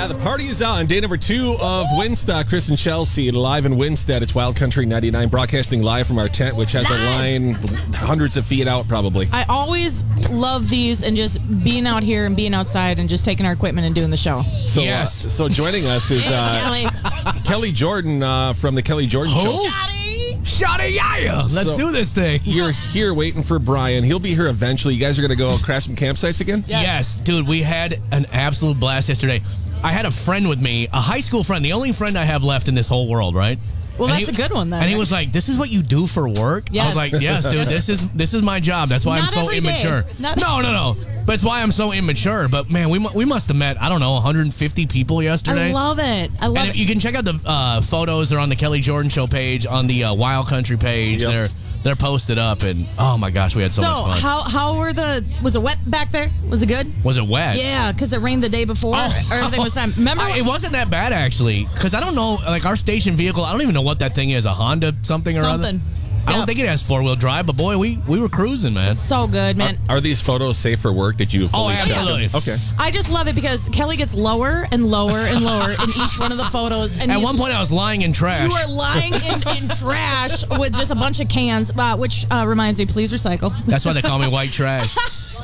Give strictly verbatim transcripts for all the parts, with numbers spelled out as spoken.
Yeah, the party is on. Day number two of Winstock. Chris and Chelsea live in Winstead. It's Wild Country ninety-nine, broadcasting live from our tent, which has live. a line hundreds of feet out, probably. I always love these and just being out here and being outside and just taking our equipment and doing the show. So, yes. Uh, so joining us is uh, Kelly. Kelly Jordan uh, from the Kelly Jordan Show. Shotty, yeah. Let's So, do this thing. You're here waiting for Brian. He'll be here eventually. You guys are going to go crash some campsites again? Yes. yes, dude, we had an absolute blast yesterday. I had a friend with me, a high school friend, the only friend I have left in this whole world, right? Well, and that's he, a good one, then. And he was like, this is what you do for work? Yes. I was like, yes, dude, this is this is my job. That's why Not I'm so every immature. day. Not no, no, no. But it's why I'm so immature. But, man, we we must have met, I don't know, one hundred fifty people yesterday. I love it. I love and it. You can check out the uh, photos. They're on the Kelly Jordan Show page, on the uh, Wild Country page. Yep. They're they're posted up. And, oh, my gosh, we had so, So, much fun. how how were the, was it wet back there? Was it good? Was it wet? Yeah, because it rained the day before. Oh. Everything was fine. Remember? I, it wasn't that bad, actually, because I don't know, like, our station vehicle, I don't even know what that thing is, a Honda something or other? Something. I don't Yep. think it has four-wheel drive, but, boy, we, we were cruising, man. So good, man. Are, are these photos safe for work? Did you fully Oh, absolutely. check them? Okay. I just love it because Kelly gets lower and lower and lower in each one of the photos. And At he's- one point, I was lying in trash. you are lying in, in trash with just a bunch of cans, uh, which uh, reminds me, please recycle. That's why they call me white trash.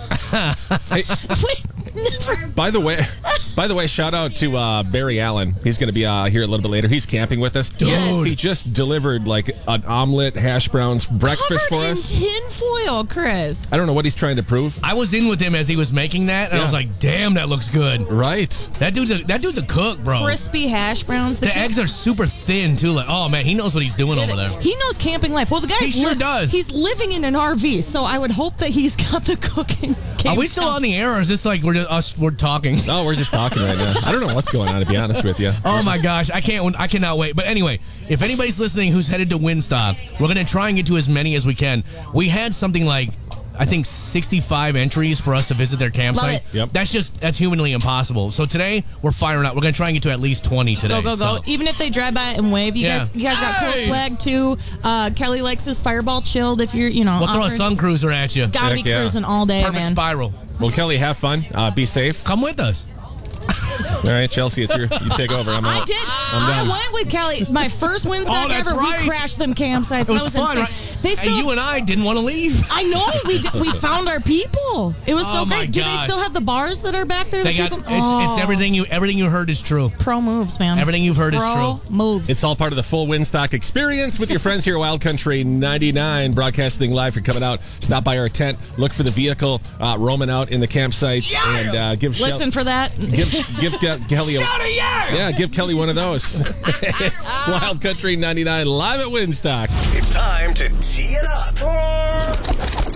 Hey, We never. by the way, by the way, shout out to uh, Barry Allen. He's going to be uh, here a little bit later. He's camping with us. Yes. He just delivered like an omelet, hash browns, breakfast Covered for in us. tinfoil, Chris. I don't know what he's trying to prove. I was in with him as he was making that, and Yeah. I was like, damn, that looks good. Right. That dude's a, that dude's a cook, bro. Crispy hash browns. The eggs are super thin, too. Like, oh, man, he knows what he's doing over there. He knows camping life. Well, the guy's He sure does. He's living in an R V, so I would hope that he's got the cooking. Are we still on the air, or is this like we're just, us we're talking? No, we're just talking right now. I don't know what's going on, to be honest with you. Oh my gosh, I can't, I cannot wait. But anyway, if anybody's listening who's headed to Winstock, we're gonna try and get to as many as we can. We had something like, I think, sixty-five entries for us to visit their campsite. Love it. Yep. That's just that's humanly impossible. So today we're firing out. We're gonna try and get to at least twenty today. Go, go, go. So- Even if they drive by and wave. You Yeah. guys you guys got Hey! cool swag, too. Uh, Kelly likes his Fireball chilled if you're, you know, We'll throw a offering- sun cruiser at you. Gotta be Heck yeah. cruising all day, Perfect man. spiral. Well, Kelly, have fun. Uh, be safe. Come with us. All right, Chelsea, it's your. You take over. I'm out. I did. I'm I done. went with Kelly. My first Winstock Oh, that's ever. right. We crashed them campsites. It was, that was fun, insane. right? They still. and you and I didn't want to leave. I know we did, we found our people. It was so Oh, my great. Do they gosh. still have the bars that are back there? They that got people- it's, Oh. it's everything you everything you heard is true. Pro moves, man. Everything you've heard is Pro true. moves. It's all part of the full Winstock experience with your friends here at Wild Country ninety-nine, broadcasting live. You're coming out. Stop by our tent. Look for the vehicle uh, roaming out in the campsites, Yeah! and uh, give Shel- Listen for that. give give Ke- Kelly a, Shout it, yeah! yeah, give Kelly one of those. It's Wild Country ninety-nine live at Winstock. It's time to tee it up.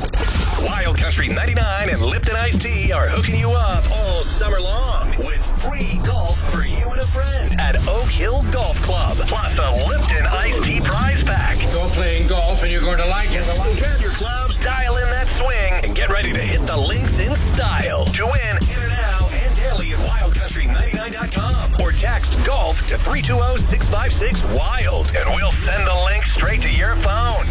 Wild Country ninety-nine and Lipton Iced Tea are hooking you up all summer long with free golf for you and a friend at Oak Hill Golf Club. Plus a Lipton Iced Tea prize pack. Go playing golf and you're going to like it. So grab your clubs, dial in that swing, and get ready to hit the links in style. To win, enter now and daily at wild country ninety-nine dot com or text golf to three two zero, six five six, wild and we'll send the link straight to your phone.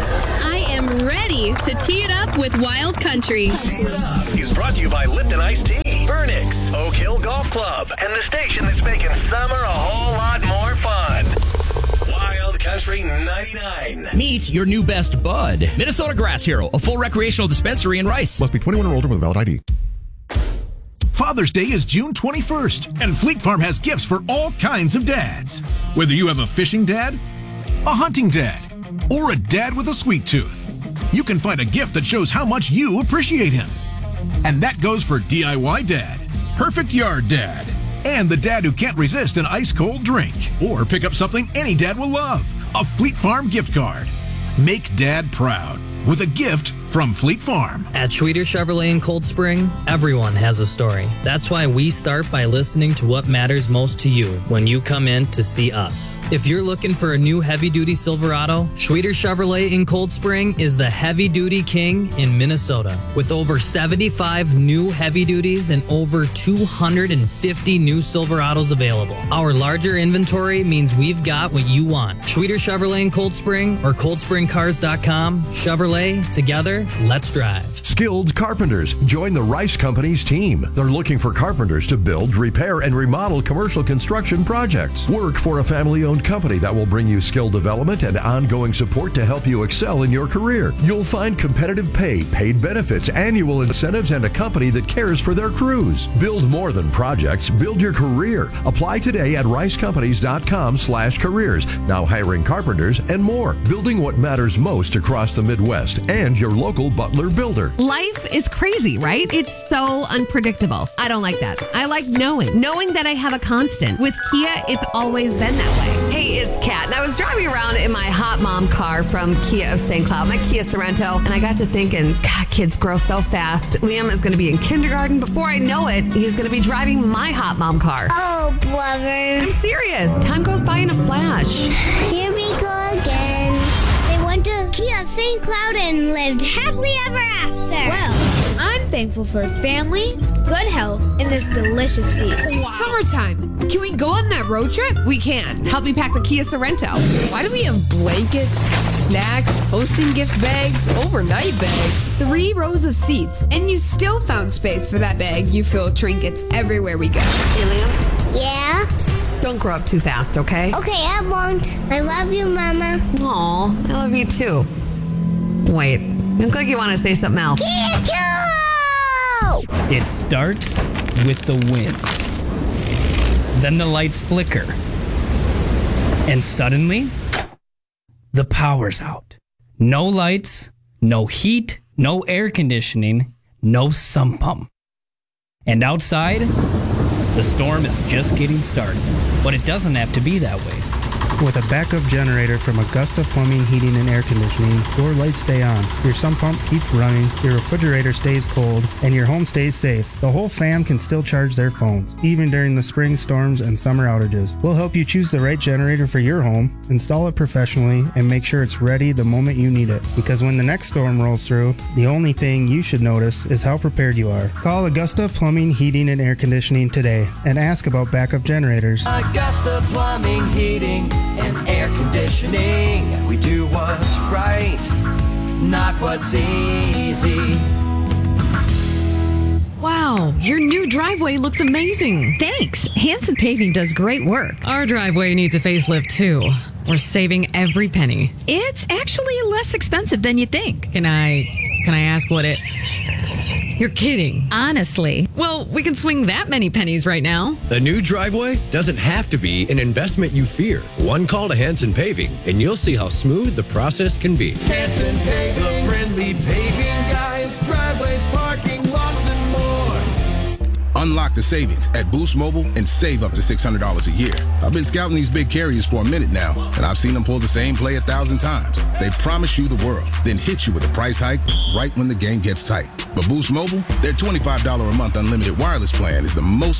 I am ready to tee it up with Wild Country. Tee It Up is brought to you by Lipton Iced Tea, Vernix, Oak Hill Golf Club, and the station that's making summer a whole lot more fun. Wild Country ninety-nine. Meet your new best bud. Minnesota Grass Hero, a full recreational dispensary in Rice. Must be twenty-one or older with a valid I D. Father's Day is June twenty-first, and Fleet Farm has gifts for all kinds of dads. Whether you have a fishing dad, a hunting dad, or a dad with a sweet tooth, you can find a gift that shows how much you appreciate him. And that goes for D I Y dad, perfect yard dad, and the dad who can't resist an ice-cold drink. Or pick up something any dad will love, a Fleet Farm gift card. Make dad proud with a gift from Fleet Farm. At Schweter Chevrolet in Cold Spring, everyone has a story. That's why we start by listening to what matters most to you when you come in to see us. If you're looking for a new heavy-duty Silverado, Schweter Chevrolet in Cold Spring is the heavy-duty king in Minnesota. With over seventy-five new heavy-duties and over two hundred fifty new Silverados available. Our larger inventory means we've got what you want. Schweter Chevrolet in Cold Spring or cold spring cars dot com. Chevrolet, together, together, let's drive. Skilled carpenters. Join the Rice Companies team. They're looking for carpenters to build, repair, and remodel commercial construction projects. Work for a family-owned company that will bring you skill development and ongoing support to help you excel in your career. You'll find competitive pay, paid benefits, annual incentives, and a company that cares for their crews. Build more than projects. Build your career. Apply today at ricecompanies.com slash careers. Now hiring carpenters and more. Building what matters most across the Midwest and your local Butler builder. Life is crazy, right? It's so unpredictable. I don't like that. I like knowing. Knowing that I have a constant. With Kia, it's always been that way. Hey, it's Kat, and I was driving around in my hot mom car from Kia of Saint Cloud, my Kia Sorrento, and I got to thinking, God, kids grow so fast. Liam is going to be in kindergarten. Before I know it, he's going to be driving my hot mom car. Oh, blubber. I'm serious. Time goes by in a flash. Here we go again. They went to Kia of Saint Cloud and lived happily ever after. Well, I'm thankful for family, good health, and this delicious feast. Wow. Summertime. Can we go on that road trip? We can. Help me pack the Kia Sorrento. Why do we have blankets, snacks, hosting gift bags, overnight bags, three rows of seats, and you still found space for that bag you fill with trinkets everywhere we go? Hey, Liam? Yeah? Don't grow up too fast, okay? Okay, I won't. I love you, Mama. Aw, I love you too. Wait, you look like you want to say something else. It starts with the wind. Then the lights flicker. And suddenly, the power's out. No lights, no heat, no air conditioning, no sump pump. And outside, the storm is just getting started. But it doesn't have to be that way. With a backup generator from Augusta Plumbing, Heating, and Air Conditioning, your lights stay on, your sump pump keeps running, your refrigerator stays cold, and your home stays safe. The whole fam can still charge their phones, even during the spring storms and summer outages. We'll help you choose the right generator for your home, install it professionally, and make sure it's ready the moment you need it. Because when the next storm rolls through, the only thing you should notice is how prepared you are. Call Augusta Plumbing, Heating, and Air Conditioning today and ask about backup generators. Augusta Plumbing, Heating, and Air Conditioning. We do what's right, not what's easy. Wow, your new driveway looks amazing. Thanks. Hanson Paving does great work. Our driveway needs a facelift too. We're saving every penny. It's actually less expensive than you think. Can I can I ask what it You're kidding. Honestly. Well, we can swing that many pennies right now. A new driveway doesn't have to be an investment you fear. One call to Hanson Paving, and you'll see how smooth the process can be. Hanson Paving, the friendly paving guys, driveways, parking lots, and more. Unlock the savings at Boost Mobile and save up to six hundred dollars a year. I've been scouting these big carriers for a minute now, and I've seen them pull the same play a thousand times. They promise you the world, then hit you with a price hike right when the game gets tight. But Boost Mobile, their twenty-five dollars a month unlimited wireless plan is the most